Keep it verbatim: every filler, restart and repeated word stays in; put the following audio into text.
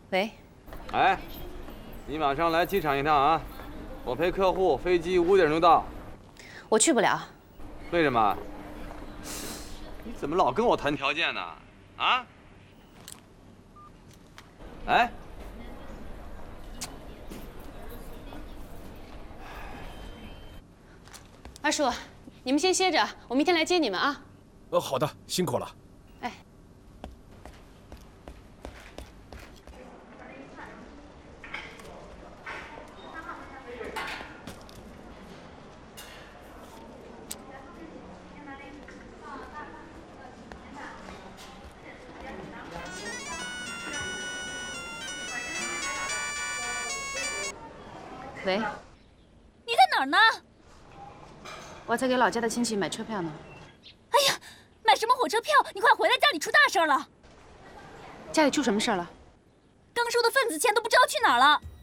喂。 哎，你马上来机场一趟啊！我陪客户，飞机五点钟到。 我去不了。 为什么？你怎么老跟我谈条件呢？啊？哎。 二叔，你们先歇着，我明天来接你们啊。 呃，好的，辛苦了。 哎，喂， 你在哪儿呢？ 我在给老家的亲戚买车票呢。 哎呀，买什么火车票？你快回来，家里出大事了！ 家里出什么事了？ 刚收的份子钱都不知道去哪儿了。